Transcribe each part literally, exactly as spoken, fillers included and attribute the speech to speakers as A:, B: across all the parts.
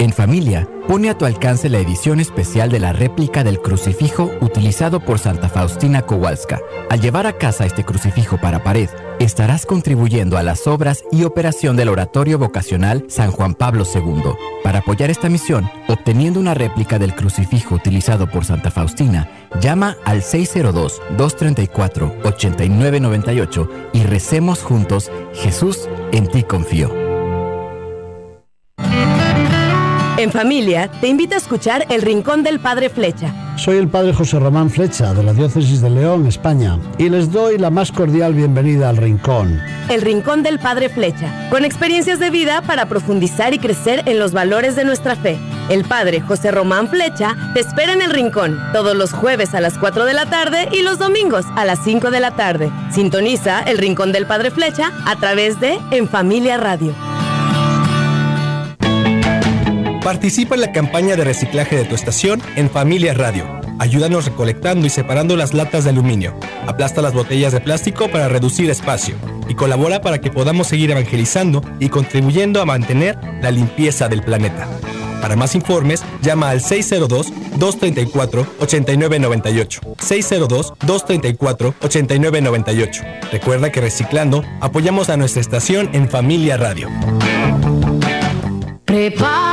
A: En Familia, pone a tu alcance la edición especial de la réplica del crucifijo utilizado por Santa Faustina Kowalska. Al llevar a casa este crucifijo para pared, estarás contribuyendo a las obras y operación del Oratorio Vocacional San Juan Pablo segundo. Para apoyar esta misión, obteniendo una réplica del crucifijo utilizado por Santa Faustina, llama al seis cero dos, dos tres cuatro, ocho nueve nueve ocho y recemos juntos: Jesús, en ti confío.
B: En Familia, te invita a escuchar El Rincón del Padre Flecha.
C: Soy el Padre José Román Flecha, de la Diócesis de León, España, y les doy la más cordial bienvenida al Rincón.
B: El Rincón del Padre Flecha, con experiencias de vida para profundizar y crecer en los valores de nuestra fe. El Padre José Román Flecha te espera en El Rincón, todos los jueves a las cuatro de la tarde y los domingos a las cinco de la tarde. Sintoniza El Rincón del Padre Flecha a través de En Familia Radio.
D: Participa en la campaña de reciclaje de tu estación en Familia Radio. Ayúdanos recolectando y separando las latas de aluminio. Aplasta las botellas de plástico para reducir espacio. Y colabora para que podamos seguir evangelizando y contribuyendo a mantener la limpieza del planeta. Para más informes, llama al seis cero dos, dos tres cuatro, ocho nueve nueve ocho. seis cero dos, dos tres cuatro, ocho nueve nueve ocho. Recuerda que reciclando apoyamos a nuestra estación en Familia Radio.
E: Prepara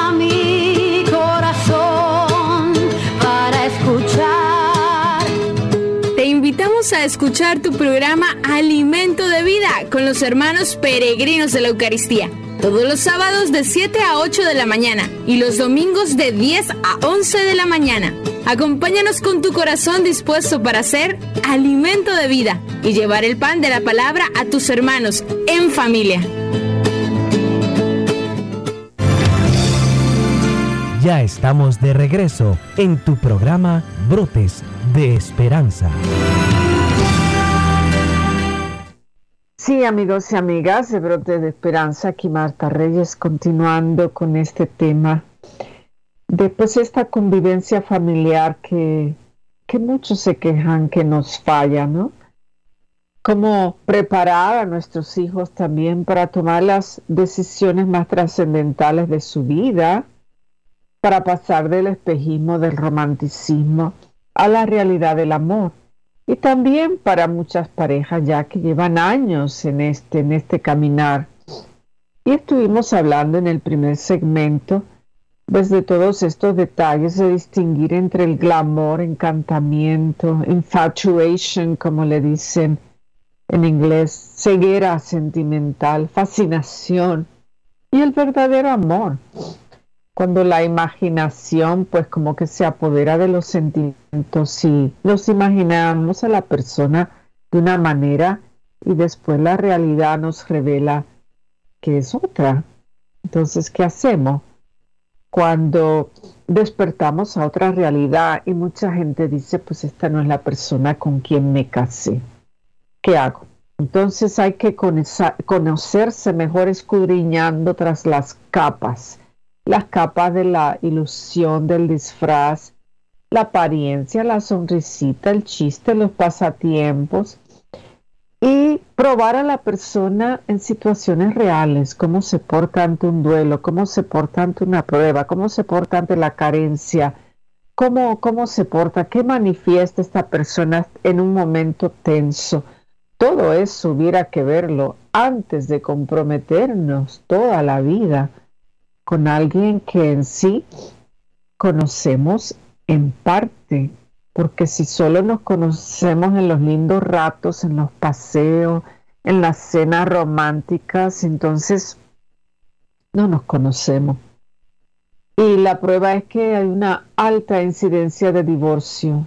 E: a escuchar tu programa Alimento de Vida con los hermanos peregrinos de la Eucaristía, todos los sábados de siete a ocho de la mañana y los domingos de diez a once de la mañana. Acompáñanos con tu corazón dispuesto para ser alimento de vida y llevar el pan de la palabra a tus hermanos en familia.
F: Ya estamos de regreso en tu programa Brotes de Esperanza.
G: Sí, amigos y amigas de Brotes de Esperanza, aquí Marta Reyes, continuando con este tema de pues esta convivencia familiar que, que muchos se quejan que nos falla, ¿no? Cómo preparar a nuestros hijos también para tomar las decisiones más trascendentales de su vida, para pasar del espejismo del romanticismo a la realidad del amor. Y también para muchas parejas ya que llevan años en este, en este caminar. Y estuvimos hablando en el primer segmento pues, de todos estos detalles de distinguir entre el glamour, encantamiento, infatuation, como le dicen en inglés, ceguera sentimental, fascinación y el verdadero amor. Cuando la imaginación pues como que se apodera de los sentimientos y nos imaginamos a la persona de una manera y después la realidad nos revela que es otra. Entonces, ¿qué hacemos? Cuando despertamos a otra realidad y mucha gente dice, pues esta no es la persona con quien me casé. ¿Qué hago? Entonces hay que conocerse mejor escudriñando tras las capas. Las capas de la ilusión, del disfraz, la apariencia, la sonrisita, el chiste, los pasatiempos y probar a la persona en situaciones reales, cómo se porta ante un duelo, cómo se porta ante una prueba, cómo se porta ante la carencia, cómo, cómo se porta, qué manifiesta esta persona en un momento tenso. Todo eso hubiera que verlo antes de comprometernos toda la vida con alguien que en sí conocemos en parte, porque si solo nos conocemos en los lindos ratos, en los paseos, en las cenas románticas, entonces no nos conocemos. Y la prueba es que hay una alta incidencia de divorcio.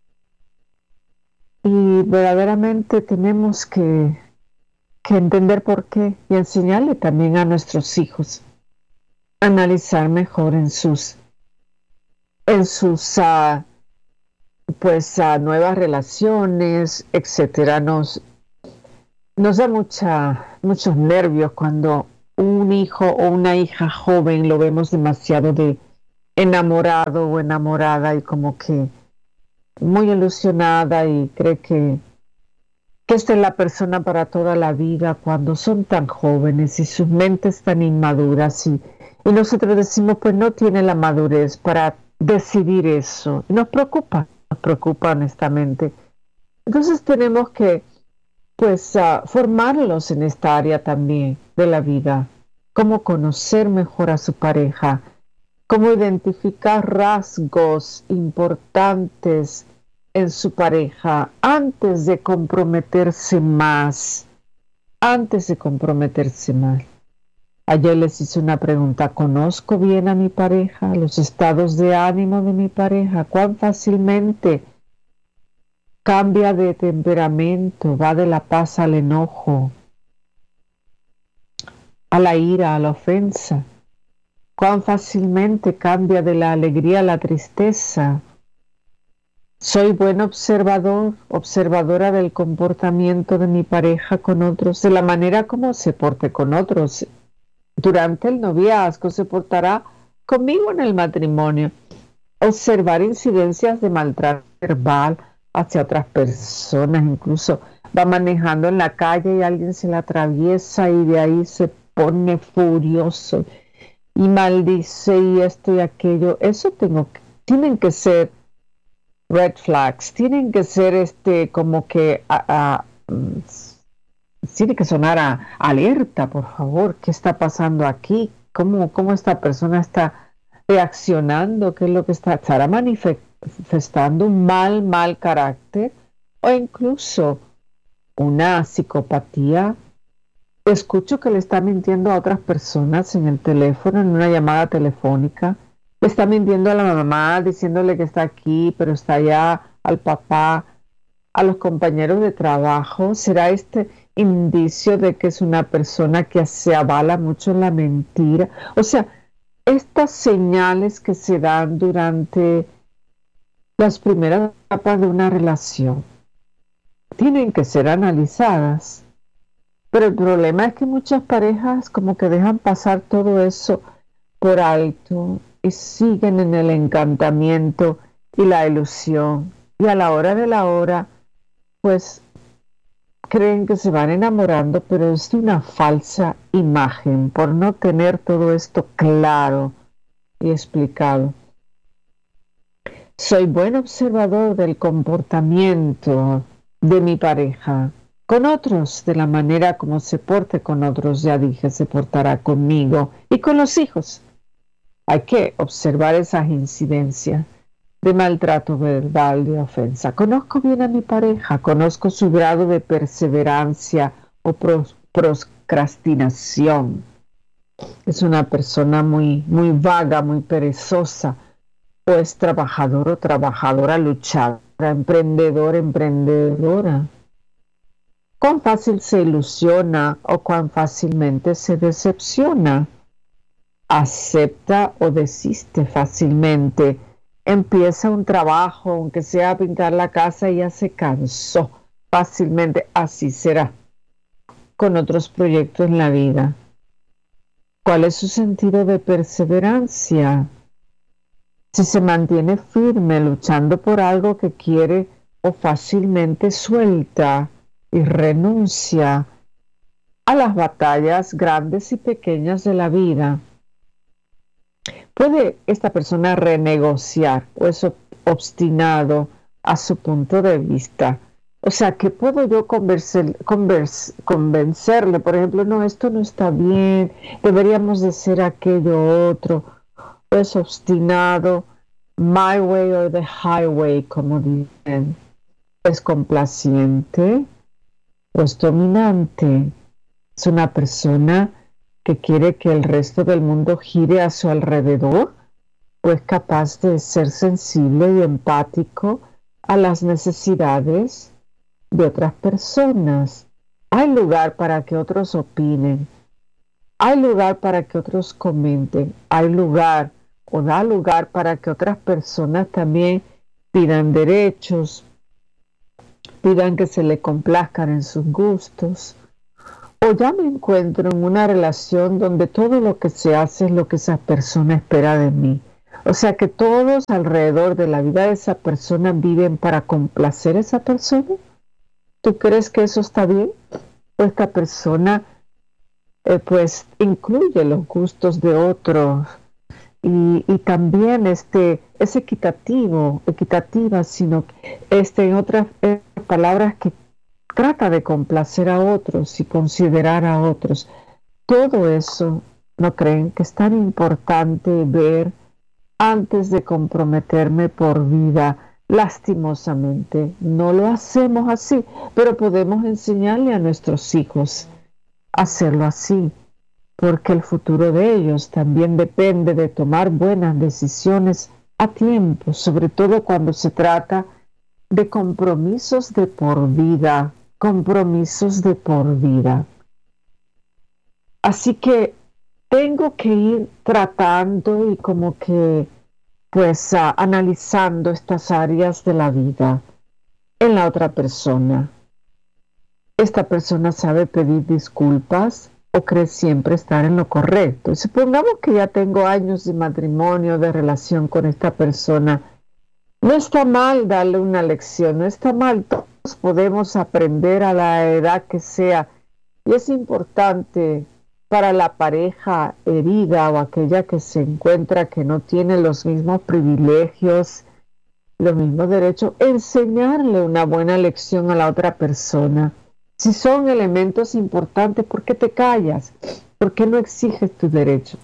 G: Y verdaderamente tenemos que, que entender por qué y enseñarle también a nuestros hijos analizar mejor en sus en sus uh, pues uh, nuevas relaciones, etcétera. Nos nos da mucha muchos nervios cuando un hijo o una hija joven lo vemos demasiado de enamorado o enamorada y como que muy ilusionada y cree que que esta es la persona para toda la vida cuando son tan jóvenes y sus mentes tan inmaduras y Y nosotros decimos, pues no tiene la madurez para decidir eso. Y nos preocupa, nos preocupa honestamente. Entonces tenemos que, pues, uh, formarlos en esta área también de la vida. Cómo conocer mejor a su pareja. Cómo identificar rasgos importantes en su pareja antes de comprometerse más. Antes de comprometerse más. Ayer les hice una pregunta, ¿conozco bien a mi pareja? ¿Los estados de ánimo de mi pareja? ¿Cuán fácilmente cambia de temperamento? ¿Va de la paz al enojo? ¿A la ira, a la ofensa? ¿Cuán fácilmente cambia de la alegría a la tristeza? ¿Soy buen observador, observadora del comportamiento de mi pareja con otros, de la manera como se porte con otros? Durante el noviazgo se portará conmigo en el matrimonio. Observar incidencias de maltrato verbal hacia otras personas, incluso va manejando en la calle y alguien se la atraviesa y de ahí se pone furioso y maldice y esto y aquello. Eso tengo, tienen que ser red flags, tienen que ser este como que a, a, tiene que sonar a alerta, por favor. ¿Qué está pasando aquí? ¿Cómo, cómo esta persona está reaccionando? ¿Qué es lo que está? ¿Estará manifestando un mal, mal carácter? O incluso una psicopatía. Escucho que le está mintiendo a otras personas en el teléfono, en una llamada telefónica. Le está mintiendo a la mamá, diciéndole que está aquí, pero está allá, al papá, a los compañeros de trabajo. ¿Será este indicio de que es una persona que se avala mucho en la mentira? O sea, estas señales que se dan durante las primeras etapas de una relación tienen que ser analizadas. Pero el problema es que muchas parejas como que dejan pasar todo eso por alto y siguen en el encantamiento y la ilusión. Y a la hora de la hora, pues creen que se van enamorando, pero es de una falsa imagen por no tener todo esto claro y explicado. Soy buen observador del comportamiento de mi pareja con otros, de la manera como se porte con otros, ya dije, se portará conmigo y con los hijos. Hay que observar esas incidencias de maltrato verbal, de ofensa. Conozco bien a mi pareja, conozco su grado de perseverancia o pros, procrastinación. Es una persona muy, muy vaga, muy perezosa, o es trabajador o trabajadora luchadora, emprendedor, emprendedora. Cuán fácil se ilusiona o cuán fácilmente se decepciona. Acepta o desiste fácilmente. Empieza un trabajo, aunque sea pintar la casa, y ya se cansó fácilmente. Así será con otros proyectos en la vida. ¿Cuál es su sentido de perseverancia? Si se mantiene firme luchando por algo que quiere o fácilmente suelta y renuncia a las batallas grandes y pequeñas de la vida. ¿Puede esta persona renegociar o es obstinado a su punto de vista? O sea, ¿qué puedo yo convencer, convers, convencerle? Por ejemplo, no, esto no está bien, deberíamos de hacer aquello otro. O es obstinado, my way or the highway, como dicen. Es complaciente o es dominante. Es una persona que quiere que el resto del mundo gire a su alrededor, o es capaz de ser sensible y empático a las necesidades de otras personas. Hay lugar para que otros opinen, hay lugar para que otros comenten, hay lugar o da lugar para que otras personas también pidan derechos, pidan que se le complazcan en sus gustos. O ya me encuentro en una relación donde todo lo que se hace es lo que esa persona espera de mí. O sea que todos alrededor de la vida de esa persona viven para complacer a esa persona. ¿Tú crees que eso está bien? ¿O esta persona eh, pues incluye los gustos de otros y, y también este, es equitativo, equitativa, sino este, en otras eh, palabras que trata de complacer a otros y considerar a otros. Todo eso, ¿no creen que es tan importante ver antes de comprometerme por vida? Lastimosamente, no lo hacemos así, pero podemos enseñarle a nuestros hijos a hacerlo así, porque el futuro de ellos también depende de tomar buenas decisiones a tiempo, sobre todo cuando se trata de compromisos de por vida, compromisos de por vida. Así que tengo que ir tratando y como que pues uh, analizando estas áreas de la vida en la otra persona. ¿Esta persona sabe pedir disculpas o cree siempre estar en lo correcto? Y supongamos que ya tengo años de matrimonio, de relación con esta persona. No está mal darle una lección, no está mal. Todos podemos aprender a la edad que sea. Y es importante para la pareja herida o aquella que se encuentra que no tiene los mismos privilegios, los mismos derechos, enseñarle una buena lección a la otra persona. Si son elementos importantes, ¿por qué te callas? ¿Por qué no exiges tu derecho?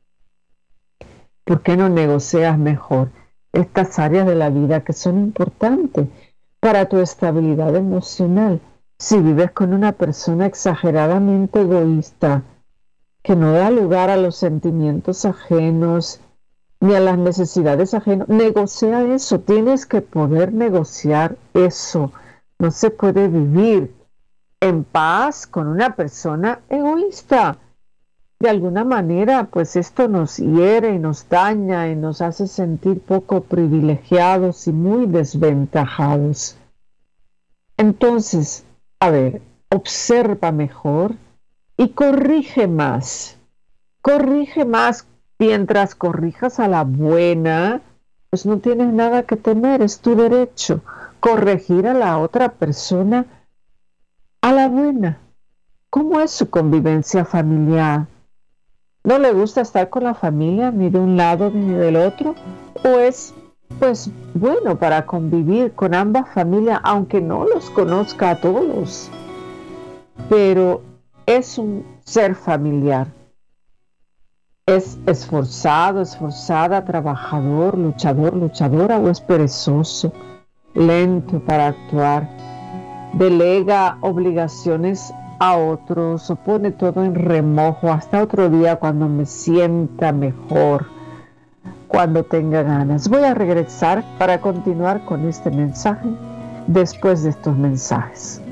G: ¿Por qué no negocias mejor estas áreas de la vida que son importantes para tu estabilidad emocional? Si vives con una persona exageradamente egoísta, que no da lugar a los sentimientos ajenos ni a las necesidades ajenas, negocia eso. Tienes que poder negociar eso. No se puede vivir en paz con una persona egoísta. De alguna manera, pues esto nos hiere y nos daña y nos hace sentir poco privilegiados y muy desventajados. Entonces, a ver, observa mejor y corrige más. Corrige más. Mientras corrijas a la buena, pues no tienes nada que temer, es tu derecho. Corregir a la otra persona a la buena. ¿Cómo es su convivencia familiar? ¿No le gusta estar con la familia ni de un lado ni del otro? ¿O es, pues, bueno para convivir con ambas familias, aunque no los conozca a todos? Pero es un ser familiar. ¿Es esforzado, esforzada, trabajador, luchador, luchadora o es perezoso, lento para actuar? Delega obligaciones a otros o pone todo en remojo hasta otro día cuando me sienta mejor, cuando tenga ganas. Voy a regresar para continuar con este mensaje después de estos mensajes.